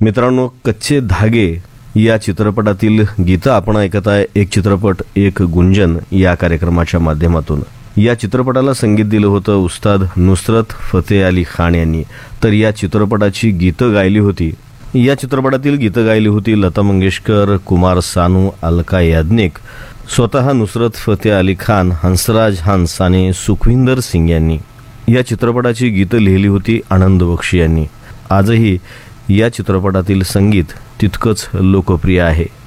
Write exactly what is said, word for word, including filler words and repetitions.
मित्रांनो, कच्चे धागे या चित्रपटातील गीतं आपण ऐकत आहे. एक चित्रपट एक गुंजन या कार्यक्रमाच्या माध्यमातून. या चित्रपटाला संगीत दिलं होतं उस्ताद नुसरत फतेह अली खान यांनी. तर या चित्रपटाची गीतं गायली होती या चित्रपटातील गीतं गायली होती लता मंगेशकर, कुमार सानू, अलका याज्ञिक, स्वतः नुसरत फतेह अली खान, हंसराज हंस आणि सुखविंदर सिंग यांनी. या चित्रपटाची गीतं लिहिली होती आनंद बक्षी यांनी. आजही या चित्रपटातील संगीत तितकंच लोकप्रिय आहे.